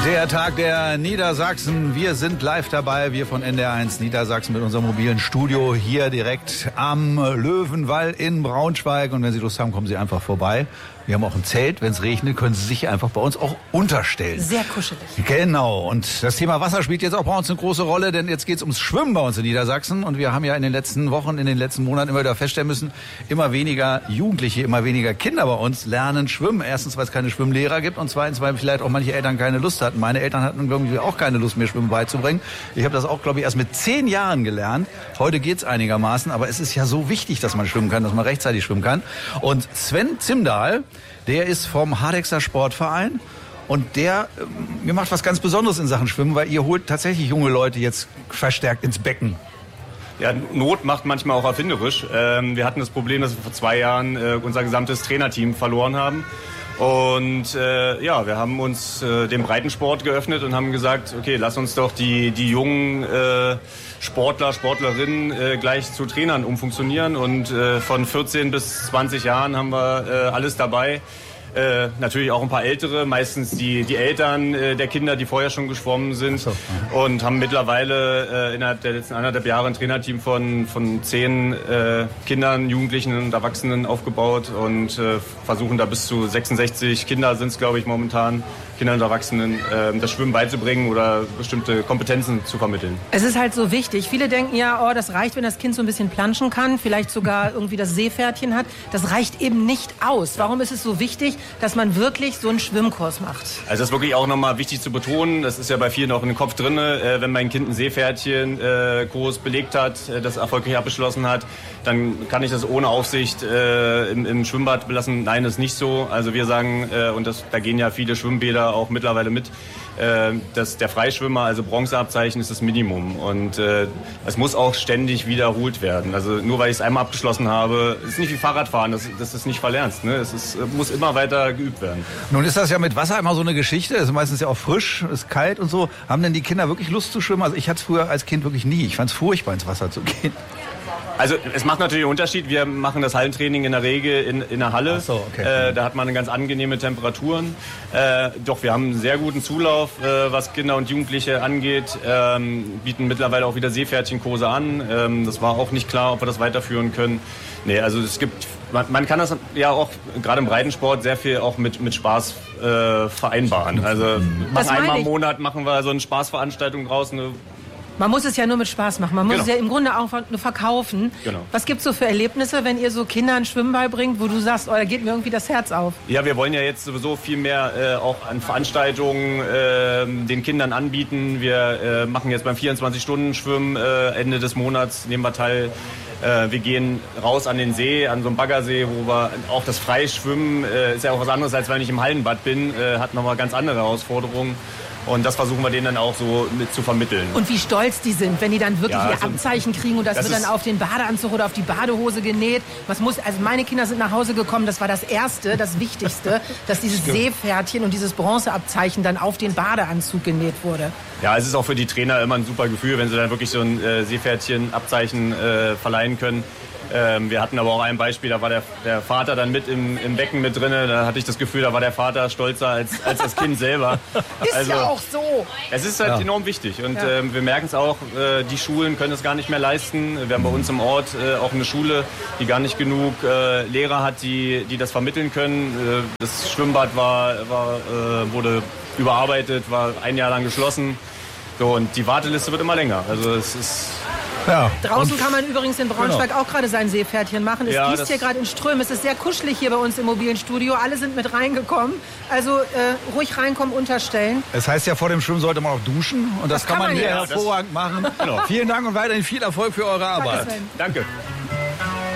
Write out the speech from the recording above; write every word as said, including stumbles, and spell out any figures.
Der Tag der Niedersachsen. Wir sind live dabei, wir von N D R eins Niedersachsen mit unserem mobilen Studio hier direkt am Löwenwall in Braunschweig. Und wenn Sie Lust haben, kommen Sie einfach vorbei. Wir haben auch ein Zelt. Wenn es regnet, können Sie sich einfach bei uns auch unterstellen. Sehr kuschelig. Genau. Und das Thema Wasser spielt jetzt auch bei uns eine große Rolle, denn jetzt geht es ums Schwimmen bei uns in Niedersachsen. Und wir haben ja in den letzten Wochen, in den letzten Monaten immer wieder feststellen müssen, immer weniger Jugendliche, immer weniger Kinder bei uns lernen schwimmen. Erstens, weil es keine Schwimmlehrer gibt und zweitens, weil vielleicht auch manche Eltern keine Lust hatten. Meine Eltern hatten, glaube ich, auch keine Lust mehr, Schwimmen beizubringen. Ich habe das auch, glaube ich, erst mit zehn Jahren gelernt. Heute geht's einigermaßen, aber es ist ja so wichtig, dass man schwimmen kann, dass man rechtzeitig schwimmen kann. Und Sven Zimdahl, der ist vom Hardexer Sportverein und der, mir macht was ganz Besonderes in Sachen Schwimmen, weil ihr holt tatsächlich junge Leute jetzt verstärkt ins Becken. Ja, Not macht manchmal auch erfinderisch. Ähm, wir hatten das Problem, dass wir vor zwei Jahren äh, unser gesamtes Trainerteam verloren haben. Und äh, ja, wir haben uns äh, dem Breitensport geöffnet und haben gesagt, okay, lass uns doch die, die jungen äh, Sportler, Sportlerinnen äh, gleich zu Trainern umfunktionionieren. Und äh, von vierzehn bis zwanzig Jahren haben wir äh, alles dabei. Äh, natürlich auch ein paar Ältere, meistens die, die Eltern äh, der Kinder, die vorher schon geschwommen sind. So, und haben mittlerweile äh, innerhalb der letzten anderthalb Jahre ein Trainerteam von, von zehn äh, Kindern, Jugendlichen und Erwachsenen aufgebaut und äh, versuchen da bis zu sechsundsechzig Kinder sind es, glaube ich, momentan, Kindern und Erwachsenen, äh, das Schwimmen beizubringen oder bestimmte Kompetenzen zu vermitteln. Es ist halt so wichtig. Viele denken ja, oh, das reicht, wenn das Kind so ein bisschen planschen kann, vielleicht sogar irgendwie das Seepferdchen hat. Das reicht eben nicht aus. Warum ist es so wichtig, dass man wirklich so einen Schwimmkurs macht? Also das ist wirklich auch nochmal wichtig zu betonen. Das ist ja bei vielen auch in den Kopf drin. Äh, wenn mein Kind einen Seepferdchen-Kurs äh, belegt hat, äh, das erfolgreich abgeschlossen hat, dann kann ich das ohne Aufsicht äh, im, im Schwimmbad belassen. Nein, das ist nicht so. Also wir sagen, äh, und das, da gehen ja viele Schwimmbäder auch mittlerweile mit, äh, dass der Freischwimmer, also Bronzeabzeichen, ist das Minimum. Und äh, es muss auch ständig wiederholt werden. Also nur weil ich es einmal abgeschlossen habe, ist nicht wie Fahrradfahren, dass, dass du es nicht verlernst. Ne? Es ist, muss immer weiter geübt werden. Nun ist das ja mit Wasser immer so eine Geschichte. Es ist meistens ja auch frisch, ist kalt und so. Haben denn die Kinder wirklich Lust zu schwimmen? Also ich hatte es früher als Kind wirklich nie. Ich fand es furchtbar, ins Wasser zu gehen. Also es macht natürlich einen Unterschied. Wir machen das Hallentraining in der Regel in, in der Halle. Ach so, okay. Äh, da hat man eine ganz angenehme Temperaturen. Äh, doch wir haben einen sehr guten Zulauf, äh, was Kinder und Jugendliche angeht. Ähm, bieten mittlerweile auch wieder Seepferdchenkurse an. Ähm, das war auch nicht klar, ob wir das weiterführen können. Nee, also es gibt, man, man kann das ja auch gerade im Breitensport sehr viel auch mit, mit Spaß äh, vereinbaren. Also machen einmal im Monat machen wir so eine Spaßveranstaltung draußen. Man muss es ja nur mit Spaß machen. Man muss Genau. es ja im Grunde auch nur verkaufen. Genau. Was gibt's so für Erlebnisse, wenn ihr so Kindern Schwimmen beibringt, wo du sagst, oh, da geht mir irgendwie das Herz auf? Ja, wir wollen ja jetzt sowieso viel mehr äh, auch an Veranstaltungen äh, den Kindern anbieten. Wir äh, machen jetzt beim vierundzwanzig-Stunden-Schwimmen äh, Ende des Monats, nehmen wir teil. Äh, wir gehen raus an den See, an so einem Baggersee, wo wir auch das Freischwimmen, äh, ist ja auch was anderes, als wenn ich im Hallenbad bin, äh, hat nochmal ganz andere Herausforderungen. Und das versuchen wir denen dann auch so mit zu vermitteln. Und wie stolz die sind, wenn die dann wirklich Ja, ihr also, Abzeichen kriegen und das, das wird dann ist- auf den Badeanzug oder auf die Badehose genäht. Was muss, also meine Kinder sind nach Hause gekommen, das war das Erste, das Wichtigste, dass dieses Seepferdchen und dieses Bronzeabzeichen dann auf den Badeanzug genäht wurde. Ja, es ist auch für die Trainer immer ein super Gefühl, wenn sie dann wirklich so ein äh, Seepferdchen-Abzeichen äh, verleihen können. Ähm, wir hatten aber auch ein Beispiel, da war der, der Vater dann mit im, im Becken mit drin. Da hatte ich das Gefühl, da war der Vater stolzer als, als das Kind selber. Ist Also, ja auch so. Es ist halt Ja. enorm wichtig und Ja. ähm, wir merken es auch, äh, die Schulen können es gar nicht mehr leisten. Wir haben bei uns im Ort äh, auch eine Schule, die gar nicht genug äh, Lehrer hat, die, die das vermitteln können. Äh, das Schwimmbad war, war, äh, wurde überarbeitet, war ein Jahr lang geschlossen. So, und die Warteliste wird immer länger. Also es ist... Ja. Draußen Und kann man übrigens in Braunschweig auch gerade sein Seepferdchen machen. Es Ja, gießt das- hier gerade in Strömen. Es ist sehr kuschelig hier bei uns im mobilen Studio. Alle sind mit reingekommen. Also äh, ruhig reinkommen, unterstellen. es heißt ja, vor dem Schwimmen sollte man auch duschen. Und das, Das kann kann man man hier ja. hervorragend machen. Vielen Dank und weiterhin viel Erfolg für eure Arbeit. Danke, Sven. Danke.